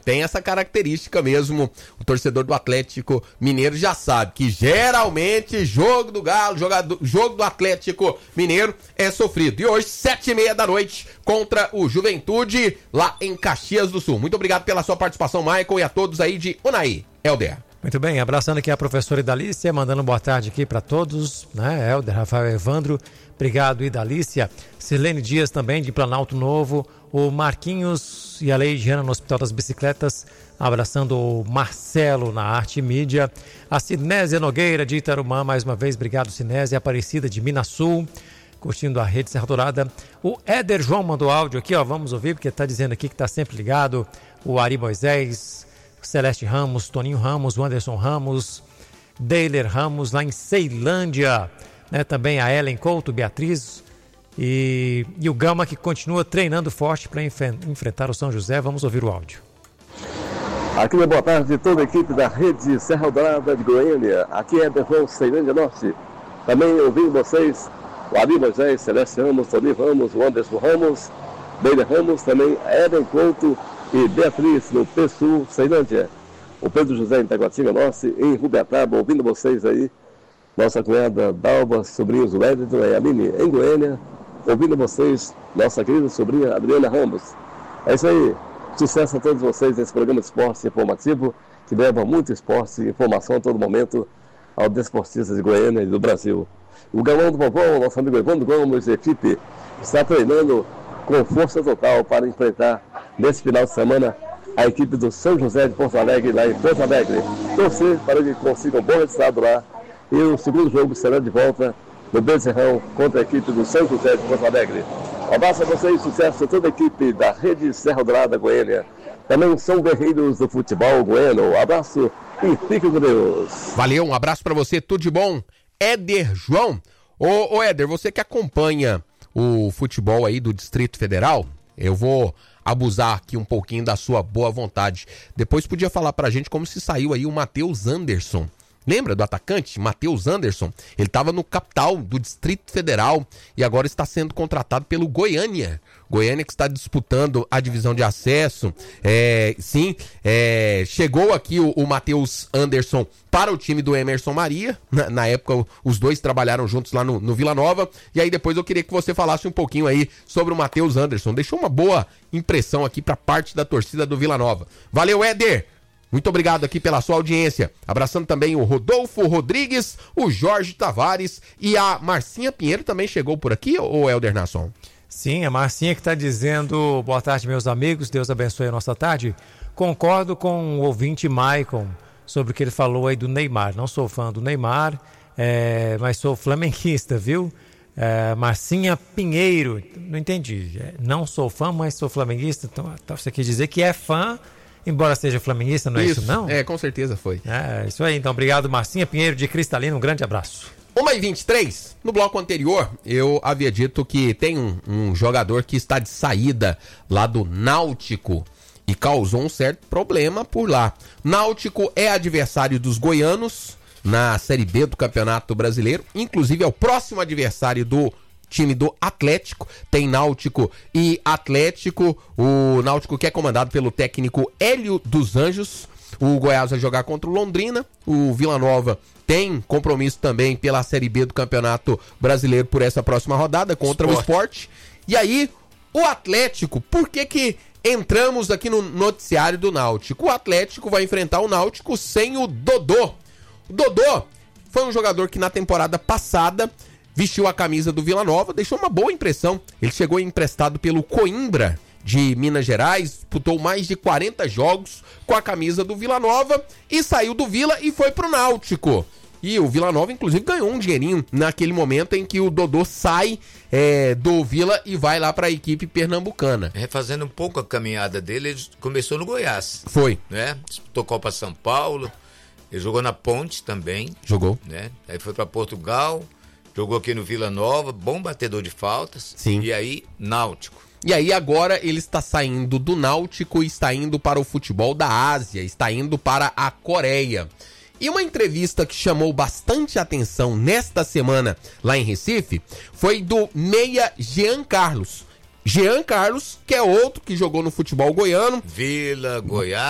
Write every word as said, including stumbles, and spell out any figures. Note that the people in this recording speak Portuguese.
tem essa característica mesmo. O torcedor do Atlético Mineiro já sabe que geralmente jogo do Galo, jogador, jogo do Atlético Mineiro é sofrido. E hoje, sete e meia da noite, contra o Juventude, lá em Caxias do Sul. Muito obrigado pela sua participação, Michael, e a todos aí de Unai. Helder. Muito bem, abraçando aqui a professora Idalícia, mandando boa tarde aqui para todos, né? Helder, Rafael, Evandro, obrigado, Idalícia. Silene Dias também, de Planalto Novo, o Marquinhos e a Leidiana no Hospital das Bicicletas, abraçando o Marcelo na Arte e Mídia, a Cinésia Nogueira de Itarumã, mais uma vez, obrigado, Cinésia, Aparecida de Minas Sul, curtindo a Rede Serra Dourada. O Éder João mandou áudio aqui, ó, vamos ouvir, porque está dizendo aqui que está sempre ligado, o Ari Moisés, Celeste Ramos, Toninho Ramos, o Anderson Ramos, Deiler Ramos, lá em Ceilândia, né? Também a Ellen Couto, Beatriz e, e o Gama, que continua treinando forte para enf- enfrentar o São José. Vamos ouvir o áudio. Aqui é boa tarde, toda a equipe da Rede Serra Dourada de Goiânia. Aqui é Berrão, Ceilândia Norte. Também ouvindo vocês, o Ari Moisés, Celeste Ramos, Toninho Ramos, o Anderson Ramos, Deiler Ramos, também a Ellen Couto e Beatriz, no P Sul, Ceilândia. O Pedro José em Taguatinga Norte, em Rubiataba, ouvindo vocês aí. Nossa cunhada Dalva, sobrinhos do Edson e a Mini, em Goiânia, ouvindo vocês, nossa querida sobrinha Adriana Ramos. É isso aí. Sucesso a todos vocês nesse programa de esporte informativo, que leva muito esporte e informação a todo momento aos desportistas de Goiânia e do Brasil. O Galão do Vovô, nosso amigo Evandro Gomes e equipe, está treinando com força total para enfrentar nesse final de semana a equipe do São José de Porto Alegre, lá em Porto Alegre. Torcer para que consiga um bom resultado lá. E o segundo jogo será de volta no Bezerrão contra a equipe do São José de Porto Alegre. Um abraço a vocês, sucesso a toda a equipe da Rede Serra Dourada Goiânia. Também são guerreiros do futebol goiano. Um abraço e fique com Deus. Valeu, um abraço para você, tudo de bom. Éder João. Ô, ô Éder, você que acompanha o futebol aí do Distrito Federal, eu vou abusar aqui um pouquinho da sua boa vontade. Depois podia falar pra gente como se saiu aí o Matheus Anderson. Lembra do atacante Matheus Anderson? Ele estava no capital do Distrito Federal e agora está sendo contratado pelo Goiânia. Goiânia que está disputando a divisão de acesso. É, sim, é, chegou aqui o, o Matheus Anderson para o time do Emerson Maria. Na, na época, os dois trabalharam juntos lá no, no Vila Nova. E aí depois eu queria que você falasse um pouquinho aí sobre o Matheus Anderson. Deixou uma boa impressão aqui para parte da torcida do Vila Nova. Valeu, Éder! Muito obrigado aqui pela sua audiência. Abraçando também o Rodolfo Rodrigues, o Jorge Tavares e a Marcinha Pinheiro também chegou por aqui, ou Helder Nasson? Sim, a Marcinha que está dizendo, boa tarde, meus amigos, Deus abençoe a nossa tarde. Concordo com o ouvinte Maicon sobre o que ele falou aí do Neymar. Não sou fã do Neymar, é, mas sou flamenguista, viu? É, Marcinha Pinheiro, não entendi. Não sou fã, mas sou flamenguista. Então, você quer dizer que é fã, embora seja flamenguista, não é isso, isso não? É, com certeza foi. É, isso aí. Então, obrigado, Marcinha Pinheiro de Cristalina. Um grande abraço. uma e vinte e três, no bloco anterior, eu havia dito que tem um, um jogador que está de saída lá do Náutico e causou um certo problema por lá. Náutico é adversário dos goianos na Série B do Campeonato Brasileiro, inclusive é o próximo adversário do time do Atlético. Tem Náutico e Atlético, o Náutico que é comandado pelo técnico Hélio dos Anjos. O Goiás vai jogar contra o Londrina, o Vila Nova tem compromisso também pela Série B do Campeonato Brasileiro por essa próxima rodada contra Sport. o Sport. E aí, o Atlético, por que que entramos aqui no noticiário do Náutico? O Atlético vai enfrentar o Náutico sem o Dodô. O Dodô foi um jogador que na temporada passada vestiu a camisa do Vila Nova, deixou uma boa impressão. Ele chegou emprestado pelo Coimbra de Minas Gerais, disputou mais de quarenta jogos com a camisa do Vila Nova e saiu do Vila e foi pro Náutico. E o Vila Nova, inclusive, ganhou um dinheirinho naquele momento em que o Dodô sai é, do Vila e vai lá para a equipe pernambucana. Refazendo um pouco a caminhada dele, ele começou no Goiás. Foi. Né? Disputou Copa São Paulo, ele jogou na Ponte também. Jogou. Né? Aí foi para Portugal, jogou aqui no Vila Nova, bom batedor de faltas. Sim. E aí, Náutico. E aí agora ele está saindo do Náutico e está indo para o futebol da Ásia, está indo para a Coreia. E uma entrevista que chamou bastante atenção nesta semana lá em Recife foi do meia Jean Carlos. Jean Carlos, que é outro que jogou no futebol goiano. Vila, Goiás.